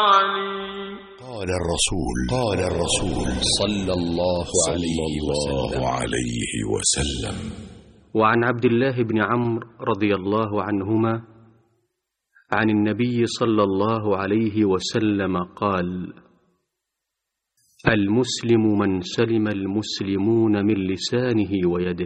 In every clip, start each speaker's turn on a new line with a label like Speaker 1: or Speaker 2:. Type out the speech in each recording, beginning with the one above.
Speaker 1: قال الرسول صلى الله عليه وسلم.
Speaker 2: وعن عبد الله بن عمرو رضي الله عنهما عن النبي صلى الله عليه وسلم قال: المسلم من سلم المسلمون من لسانه ويده،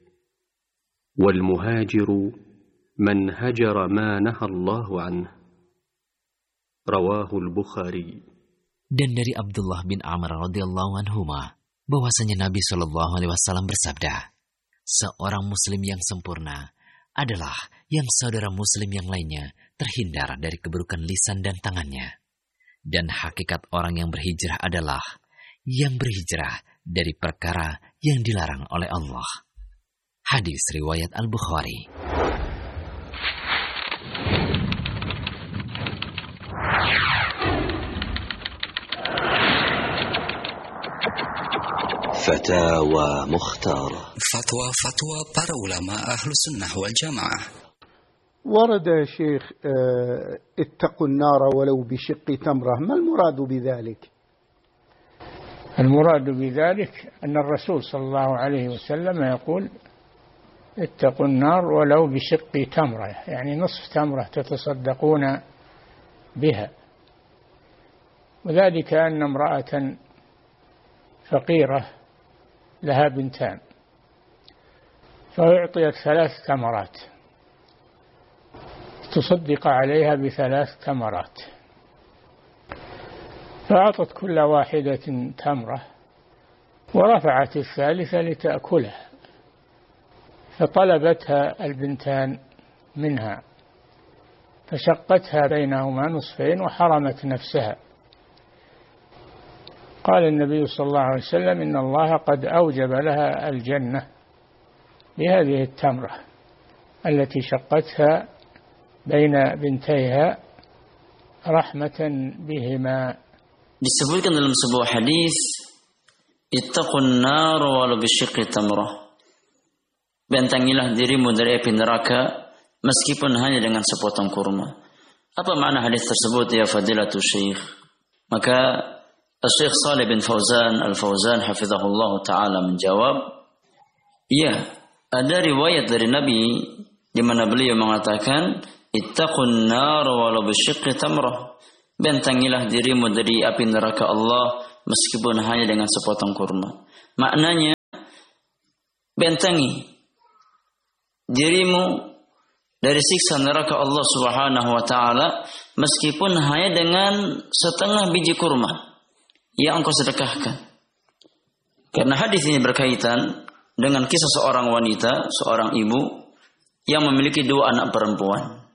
Speaker 2: والمهاجر من هجر ما نهى الله عنه. Rawahul Bukhari.
Speaker 3: Dan dari Abdullah bin Amr radhiyallahu anhuma bahwasanya Nabi Shallallahu alaihi wasallam bersabda, seorang muslim yang sempurna adalah yang saudara muslim yang lainnya terhindar dari keburukan lisan dan tangannya. Dan hakikat orang yang berhijrah adalah yang berhijrah dari perkara yang dilarang oleh Allah. Hadis riwayat Al-Bukhari.
Speaker 1: Fatawa Mukhtar.
Speaker 4: Fatwa para ulama ahlu sunnah wal jamaah.
Speaker 5: ورد يا شيخ اتقوا النار ولو بشق تمرة. ما المراد بذلك؟
Speaker 6: المراد بذلك أن الرسول صلى الله عليه وسلم يقول اتقوا النار ولو بشق تمرة، يعني نصف تمرة تتصدقون بها. وذلك أن امرأة فقيرة لها بنتان فأعطيت 3 تمرات تصدق عليها ب3 تمرات، فأعطت كل واحدة تمرة ورفعت الثالثة لتأكلها، فطلبتها البنتان منها فشقتها بينهما نصفين وحرمت نفسها. قال النبي صلى الله عليه وسلم إن الله قد أوجب لها الجنة بهذه التمرة التي شقتها بين بنتيها رحمة بهما.
Speaker 7: Disebutkan dalam sebuah hadis, ittaqun nar walau bisyiqqi tamrah. Bentangilah dirimu dari api neraka meskipun hanya dengan sepotong kurma. Apa makna hadis tersebut ya fadilatul syekh? Maka Syekh Shalih bin Fauzan Al-Fauzan hafizahullah ta'ala menjawab, ya, ada riwayat dari Nabi di mana beliau mengatakan ittaqun nar walau bisyiqqi tamrah. Bentangilah dirimu dari api neraka Allah meskipun hanya dengan sepotong kurma. Maknanya, bentangi dirimu dari siksa neraka Allah Subhanahu wa taala meskipun hanya dengan setengah biji kurma yang engkau sedekahkan. Karena hadis ini berkaitan dengan kisah seorang wanita, seorang ibu yang memiliki 2 anak perempuan.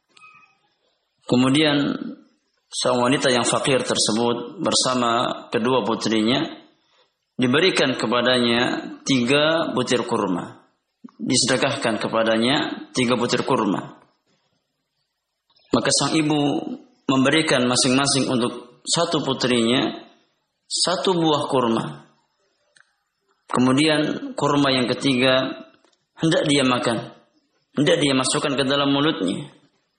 Speaker 7: Kemudian seorang wanita yang fakir tersebut bersama kedua putrinya diberikan kepadanya 3 butir kurma. Disedekahkan kepadanya 3 butir kurma. Maka sang ibu memberikan masing-masing untuk satu putrinya 1 buah kurma. Kemudian kurma yang ketiga hendak dia makan, hendak dia masukkan ke dalam mulutnya.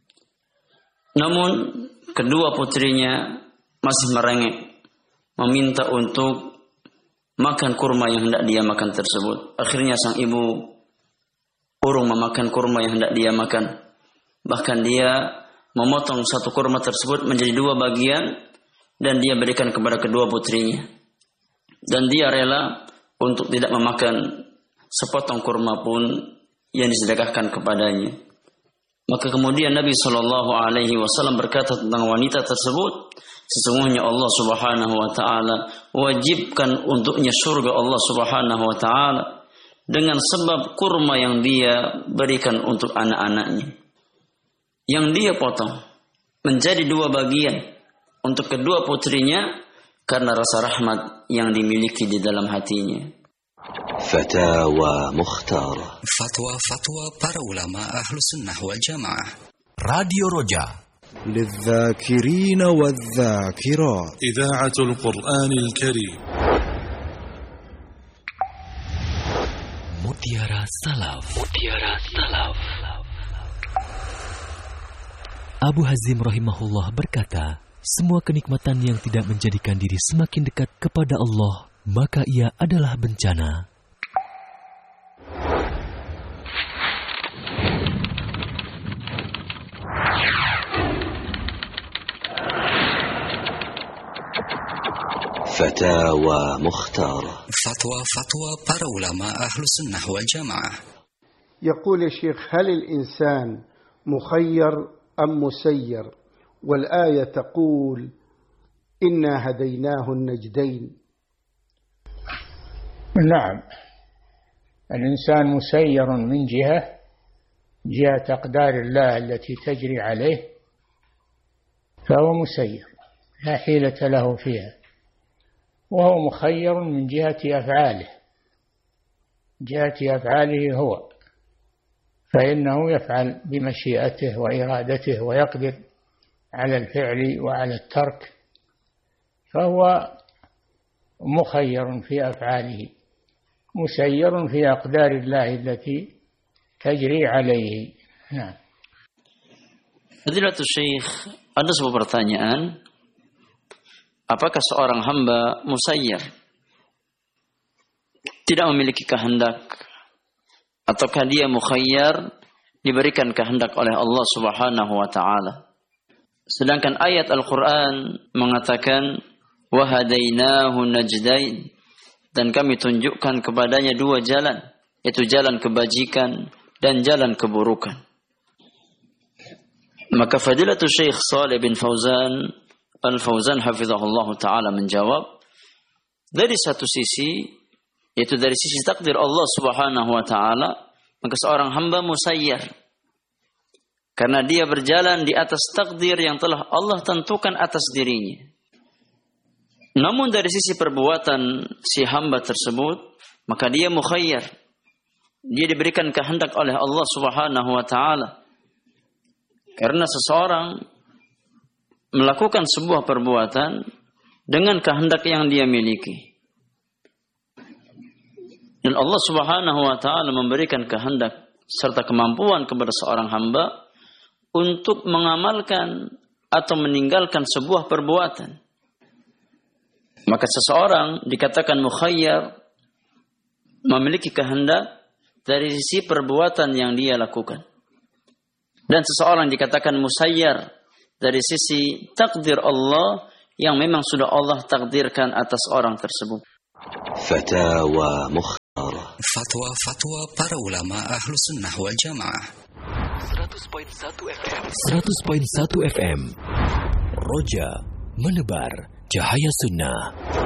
Speaker 7: Namun kedua putrinya masih merengek, meminta untuk makan kurma yang hendak dia makan tersebut. Akhirnya sang ibu urung memakan kurma yang hendak dia makan. Bahkan dia memotong 1 kurma tersebut menjadi 2 bagian dan dia berikan kepada kedua putrinya. Dan dia rela untuk tidak memakan sepotong kurma pun yang disedekahkan kepadanya. Maka kemudian Nabi SAW berkata tentang wanita tersebut, sesungguhnya Allah Subhanahu wa taala wajibkan untuknya surga Allah Subhanahu wa taala dengan sebab kurma yang dia berikan untuk anak-anaknya, yang dia potong menjadi 2 bagian untuk kedua putrinya karena rasa rahmat yang dimiliki di dalam hatinya.
Speaker 1: Fatawa Mukhtar.
Speaker 4: Fatwa para ulama ahlu sunnah wal jamaah.
Speaker 1: Radio Roja. للذاكرين والذاكرات. إذاعة القرآن الكريم.
Speaker 3: Mutiara Salaf. Abu Hazim rahimahullah berkata,
Speaker 8: semua kenikmatan yang tidak menjadikan diri semakin dekat kepada Allah, maka ia adalah bencana.
Speaker 1: Fatawa Mukhtar.
Speaker 4: Fatwa para ulama Ahlus Sunnah wal Jamaah.
Speaker 5: يقول الشيخ: هل الإنسان مخير أم مسير؟ والآية تقول: إنا هديناه النجدين.
Speaker 6: نعم، الإنسان مسير من جهة أقدار الله التي تجري عليه، فهو مسير لا حيلة له فيها، وهو مخير من جهة أفعاله هو، فإنه يفعل بمشيئته وإرادته ويقدر على الفعل وعلى الترك، فهو مخير في أفعاله مسير في أقدار الله التي تجري عليه. Nah.
Speaker 7: Fadilatul Syekh, ada sebuah pertanyaan. Apakah seorang hamba musayyar, tidak memiliki kehendak, ataukah dia mukhayyar, diberikan kehendak oleh Allah Subhanahu wa taala? Sedangkan ayat Al-Qur'an mengatakan wa hadainahu najdain, dan kami tunjukkan kepadanya dua jalan, yaitu jalan kebajikan dan jalan keburukan. Maka Fadilatul Syekh Shalih bin Fauzan Al-Fauzan hafizahullah ta'ala menjawab, dari satu sisi, yaitu dari sisi takdir Allah Subhanahu wa ta'ala, maka seorang hamba musayyar, karena dia berjalan di atas takdir yang telah Allah tentukan atas dirinya. Namun dari sisi perbuatan si hamba tersebut, maka dia mukhayyar. Dia diberikan kehendak oleh Allah Subhanahu wa ta'ala. Karena seseorang melakukan sebuah perbuatan dengan kehendak yang dia miliki. Dan Allah Subhanahu wa ta'ala memberikan kehendak serta kemampuan kepada seorang hamba untuk mengamalkan atau meninggalkan sebuah perbuatan. Maka seseorang dikatakan mukhayyar, memiliki kehendak dari sisi perbuatan yang dia lakukan. Dan seseorang dikatakan musayyar dari sisi takdir Allah yang memang sudah Allah takdirkan atas orang tersebut.
Speaker 1: Fatawa Mukhtar.
Speaker 4: Fatwa para ulama Ahlus Sunnah wal Jamaah.
Speaker 8: 100.1 FM. Roja menebar cahaya sunnah.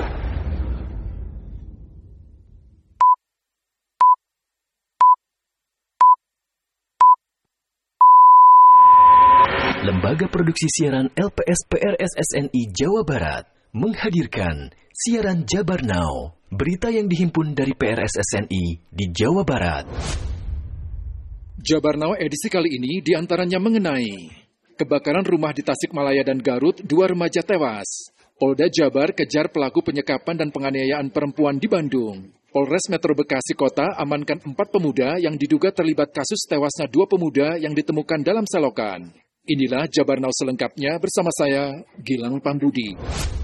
Speaker 8: Lembaga Produksi Siaran LPS PRS SNI Jawa Barat menghadirkan siaran Jabar Now, berita yang dihimpun dari PRS SNI di Jawa Barat.
Speaker 9: Jabar Now edisi kali ini diantaranya mengenai kebakaran rumah di Tasikmalaya dan Garut, 2 remaja tewas. Polda Jabar kejar pelaku penyekapan dan penganiayaan perempuan di Bandung. Polres Metro Bekasi Kota amankan 4 pemuda yang diduga terlibat kasus tewasnya 2 pemuda yang ditemukan dalam selokan. Inilah Jabar Now selengkapnya bersama saya, Gilang Pambudi.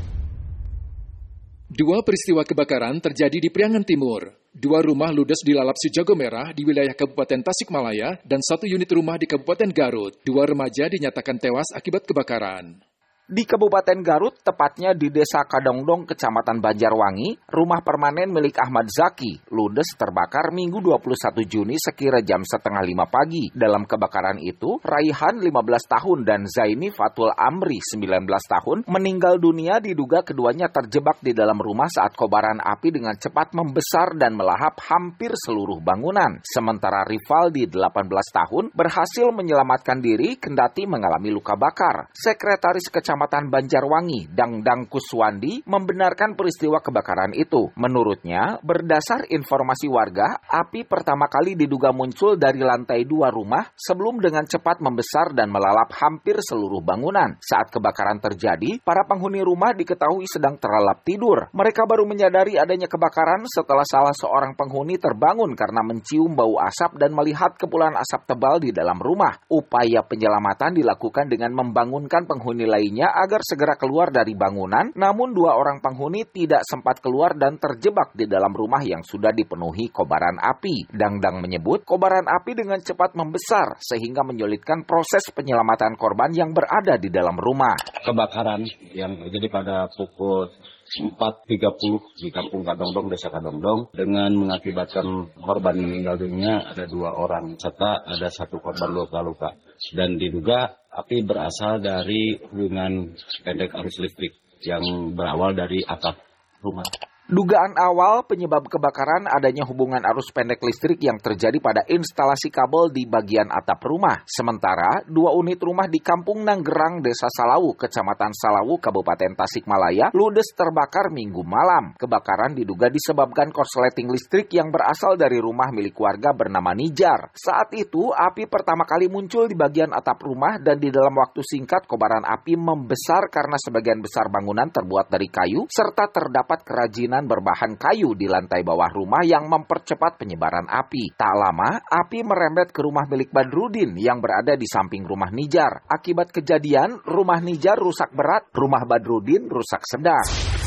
Speaker 9: 2 peristiwa kebakaran terjadi di Priangan Timur. 2 rumah ludes dilalap si Jago Merah di wilayah Kabupaten Tasikmalaya dan 1 unit rumah di Kabupaten Garut. 2 remaja dinyatakan tewas akibat kebakaran.
Speaker 10: Di Kabupaten Garut, tepatnya di Desa Kadongdong, Kecamatan Banjarwangi, rumah permanen milik Ahmad Zaki ludes terbakar Minggu 21 Juni sekira jam 4:30 pagi. Dalam kebakaran itu, Raihan 15 tahun dan Zaini Fatul Amri 19 tahun meninggal dunia diduga keduanya terjebak di dalam rumah saat kobaran api dengan cepat membesar dan melahap hampir seluruh bangunan. Sementara Rivaldi 18 tahun berhasil menyelamatkan diri kendati mengalami luka bakar. Sekretaris Kecamatan Banjarwangi, Dangdang Kuswandi, membenarkan peristiwa kebakaran itu. Menurutnya, berdasar informasi warga, api pertama kali diduga muncul dari lantai 2 rumah sebelum dengan cepat membesar dan melalap hampir seluruh bangunan. Saat kebakaran terjadi, para penghuni rumah diketahui sedang terlelap tidur. Mereka baru menyadari adanya kebakaran setelah salah seorang penghuni terbangun karena mencium bau asap dan melihat kepulan asap tebal di dalam rumah. Upaya penyelamatan dilakukan dengan membangunkan penghuni lainnya warga agar segera keluar dari bangunan, namun 2 orang penghuni tidak sempat keluar dan terjebak di dalam rumah yang sudah dipenuhi kobaran api. Dangdang menyebut kobaran api dengan cepat membesar sehingga menyulitkan proses penyelamatan korban yang berada di dalam rumah.
Speaker 11: Kebakaran yang terjadi pada pukul 4.30 di Kampung Kadongdong, Desa Kadongdong, dengan mengakibatkan korban meninggal dunia ada 2 orang, serta ada 1 korban luka-luka. Dan diduga api berasal dari hubungan pendek arus listrik yang berawal dari atap rumah.
Speaker 10: Dugaan awal penyebab kebakaran adanya hubungan arus pendek listrik yang terjadi pada instalasi kabel di bagian atap rumah. Sementara, 2 unit rumah di Kampung Nanggerang, Desa Salawu, Kecamatan Salawu, Kabupaten Tasikmalaya, ludes terbakar Minggu malam. Kebakaran diduga disebabkan korsleting listrik yang berasal dari rumah milik warga bernama Nijar. Saat itu, api pertama kali muncul di bagian atap rumah dan di dalam waktu singkat kobaran api membesar karena sebagian besar bangunan terbuat dari kayu, serta terdapat kerajinan berbahan kayu di lantai bawah rumah yang mempercepat penyebaran api. Tak lama, api merembet ke rumah milik Badrudin yang berada di samping rumah Nijar. Akibat kejadian, rumah Nijar rusak berat, rumah Badrudin rusak sedang.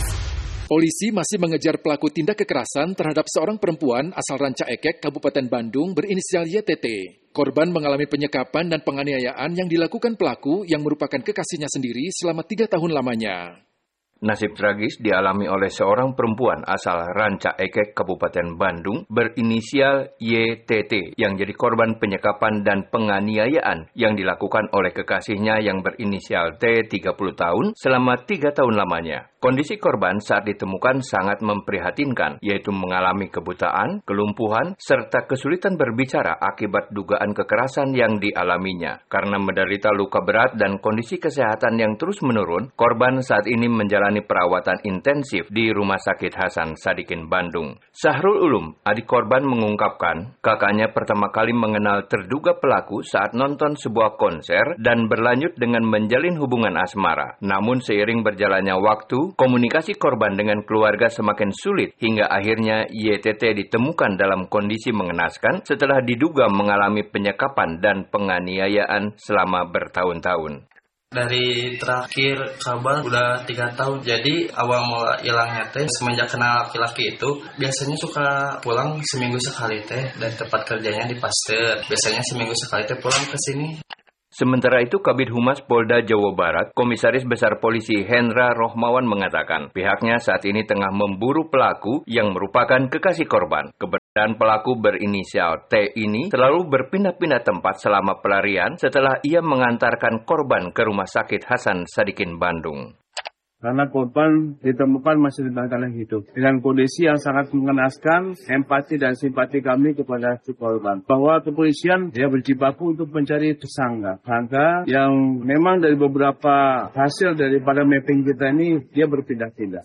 Speaker 9: Polisi masih mengejar pelaku tindak kekerasan terhadap seorang perempuan asal Ranca Ekek, Kabupaten Bandung berinisial YTT. Korban mengalami penyekapan dan penganiayaan yang dilakukan pelaku yang merupakan kekasihnya sendiri selama 3 tahun lamanya.
Speaker 12: Nasib tragis dialami oleh seorang perempuan asal Ranca Ekek, Kabupaten Bandung, berinisial YTT, yang jadi korban penyekapan dan penganiayaan yang dilakukan oleh kekasihnya yang berinisial T, 30 tahun, selama 3 tahun lamanya. Kondisi korban saat ditemukan sangat memprihatinkan, yaitu mengalami kebutaan, kelumpuhan, serta kesulitan berbicara akibat dugaan kekerasan yang dialaminya. Karena menderita luka berat dan kondisi kesehatan yang terus menurun, korban saat ini menjalani perawatan intensif di Rumah Sakit Hasan Sadikin, Bandung. Sahrul Ulum, adik korban, mengungkapkan kakaknya pertama kali mengenal terduga pelaku saat nonton sebuah konser dan berlanjut dengan menjalin hubungan asmara. Namun seiring berjalannya waktu, komunikasi korban dengan keluarga semakin sulit hingga akhirnya YTT ditemukan dalam kondisi mengenaskan setelah diduga mengalami penyekapan dan penganiayaan selama bertahun-tahun.
Speaker 13: Dari terakhir kabar udah 3 tahun. Jadi awal mula hilangnya teh semenjak kenal laki-laki itu biasanya suka pulang seminggu sekali teh dan tempat kerjanya di Pasteur. Biasanya seminggu sekali teh pulang ke sini.
Speaker 12: Sementara itu, Kabid Humas Polda Jawa Barat, Komisaris Besar Polisi Hendra Rohmawan mengatakan pihaknya saat ini tengah memburu pelaku yang merupakan kekasih korban. Keberadaan pelaku berinisial T ini selalu berpindah-pindah tempat selama pelarian setelah ia mengantarkan korban ke Rumah Sakit Hasan Sadikin, Bandung.
Speaker 14: Karena korban ditemukan masih dalam keadaan hidup. Dengan kondisi yang sangat mengenaskan, empati dan simpati kami kepada si korban. Bahwa kepolisian dia berjibaku untuk mencari tersangka. Tersangka yang memang dari beberapa hasil daripada mapping kita ini, dia berpindah-pindah.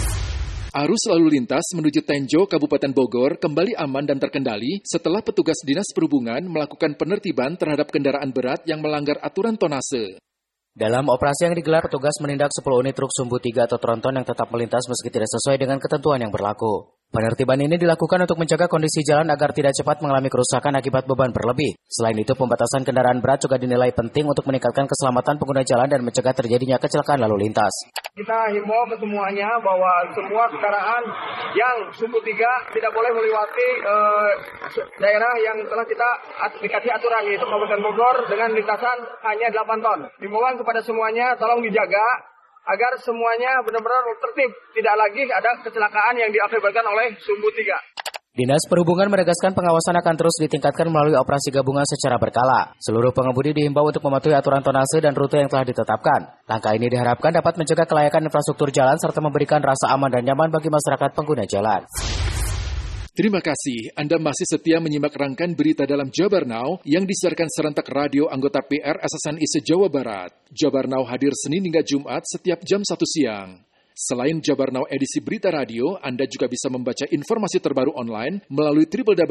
Speaker 9: Arus lalu lintas menuju Tenjo, Kabupaten Bogor kembali aman dan terkendali setelah petugas Dinas Perhubungan melakukan penertiban terhadap kendaraan berat yang melanggar aturan tonnase.
Speaker 15: Dalam operasi yang digelar, petugas menindak 10 unit truk sumbu 3 atau tronton yang tetap melintas meski tidak sesuai dengan ketentuan yang berlaku. Penertiban ini dilakukan untuk menjaga kondisi jalan agar tidak cepat mengalami kerusakan akibat beban berlebih. Selain itu, pembatasan kendaraan berat juga dinilai penting untuk meningkatkan keselamatan pengguna jalan dan mencegah terjadinya kecelakaan lalu lintas. Kita
Speaker 16: himbau ke semuanya bahwa semua kendaraan yang sumbu 3 tidak boleh melewati daerah yang telah kita dikasih aturan, yaitu Kabupaten Bogor dengan lintasan hanya 8 ton. Himbauan kepada semuanya, tolong dijaga agar semuanya benar-benar tertib, tidak lagi ada kecelakaan yang diakibatkan oleh sumbu 3.
Speaker 15: Dinas Perhubungan menegaskan pengawasan akan terus ditingkatkan melalui operasi gabungan secara berkala. Seluruh pengemudi dihimbau untuk mematuhi aturan tonnase dan rute yang telah ditetapkan. Langkah ini diharapkan dapat menjaga kelayakan infrastruktur jalan serta memberikan rasa aman dan nyaman bagi masyarakat pengguna jalan.
Speaker 9: Terima kasih Anda masih setia menyimak rangkaian berita dalam Jabar Now yang disiarkan serentak radio anggota PR SSNI se-Jawa Barat. Jabar Now hadir Senin hingga Jumat setiap jam 1 siang. Selain Jabar Now edisi berita radio, Anda juga bisa membaca informasi terbaru online melalui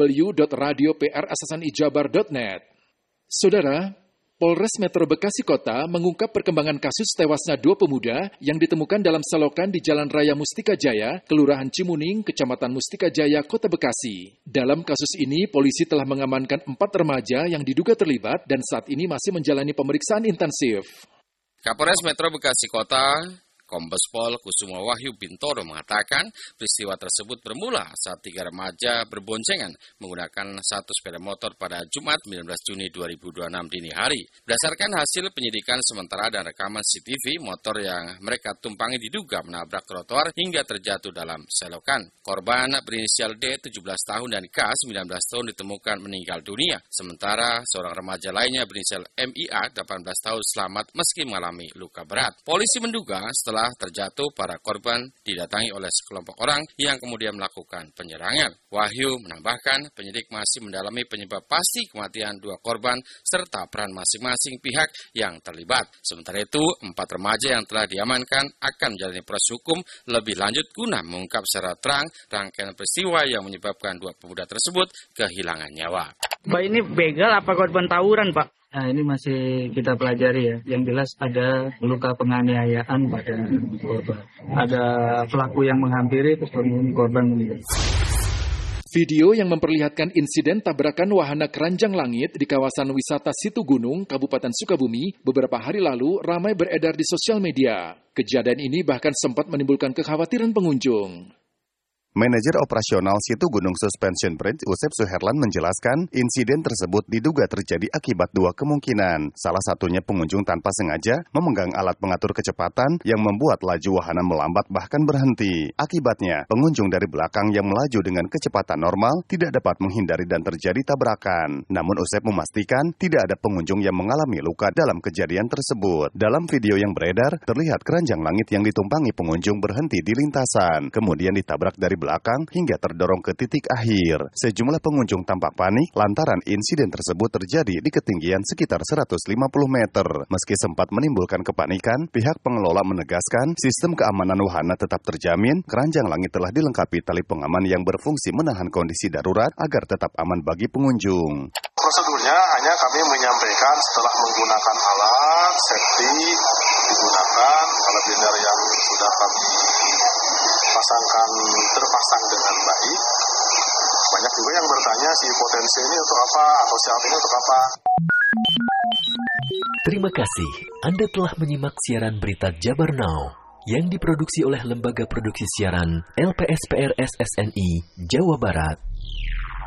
Speaker 9: www.radioprssnijabar.net. Saudara, Polres Metro Bekasi Kota mengungkap perkembangan kasus tewasnya 2 pemuda yang ditemukan dalam selokan di Jalan Raya Mustika Jaya, Kelurahan Cimuning, Kecamatan Mustika Jaya, Kota Bekasi. Dalam kasus ini, polisi telah mengamankan 4 remaja yang diduga terlibat dan saat ini masih menjalani pemeriksaan intensif.
Speaker 17: Kapolres Metro Bekasi Kota, Kombes Pol Kusumo Wahyu Bintoro mengatakan peristiwa tersebut bermula saat 3 remaja berboncengan menggunakan satu sepeda motor pada Jumat 19 Juni 2026 dini hari. Berdasarkan hasil penyidikan sementara dan rekaman CCTV, motor yang mereka tumpangi diduga menabrak trotoar hingga terjatuh dalam selokan. Korban berinisial D 17 tahun dan K 19 tahun ditemukan meninggal dunia. Sementara seorang remaja lainnya berinisial MIA 18 tahun selamat meski mengalami luka berat. Polisi menduga setelah terjatuh, para korban didatangi oleh sekelompok orang yang kemudian melakukan penyerangan. Wahyu menambahkan penyidik masih mendalami penyebab pasti kematian 2 korban serta peran masing-masing pihak yang terlibat. Sementara itu, 4 remaja yang telah diamankan akan menjalani proses hukum lebih lanjut guna mengungkap secara terang rangkaian peristiwa yang menyebabkan 2 pemuda tersebut kehilangan nyawa.
Speaker 18: Pak, ini begal apa korban tawuran, Pak?
Speaker 19: Nah, ini masih kita pelajari ya. Yang jelas ada luka penganiayaan pada korban. Ada pelaku yang menghampiri, terus korban meninggal.
Speaker 9: Video yang memperlihatkan insiden tabrakan wahana keranjang langit di kawasan wisata Situ Gunung, Kabupaten Sukabumi, beberapa hari lalu ramai beredar di sosial media. Kejadian ini bahkan sempat menimbulkan kekhawatiran pengunjung.
Speaker 20: Manajer operasional Situ Gunung Suspension Bridge, Usep Suherlan menjelaskan, insiden tersebut diduga terjadi akibat 2 kemungkinan. Salah satunya pengunjung tanpa sengaja memegang alat pengatur kecepatan yang membuat laju wahana melambat bahkan berhenti. Akibatnya, pengunjung dari belakang yang melaju dengan kecepatan normal tidak dapat menghindari dan terjadi tabrakan. Namun Usep memastikan tidak ada pengunjung yang mengalami luka dalam kejadian tersebut. Dalam video yang beredar, terlihat keranjang langit yang ditumpangi pengunjung berhenti di lintasan, kemudian ditabrak dari belakang hingga terdorong ke titik akhir. Sejumlah pengunjung tampak panik lantaran insiden tersebut terjadi di ketinggian sekitar 150 meter. Meski sempat menimbulkan kepanikan, pihak pengelola menegaskan sistem keamanan wahana tetap terjamin. Keranjang langit telah dilengkapi tali pengaman yang berfungsi menahan kondisi darurat agar tetap aman bagi pengunjung.
Speaker 21: Prosedurnya hanya kami menyampaikan setelah menggunakan alat safety digunakan kalender yang sudah kami terpasang dengan baik. Banyak juga yang bertanya si potensi ini untuk apa atau siap ini untuk apa.
Speaker 8: Terima kasih Anda telah menyimak siaran berita Jabar Now yang diproduksi oleh Lembaga Produksi Siaran LPSPR SSNI Jawa Barat.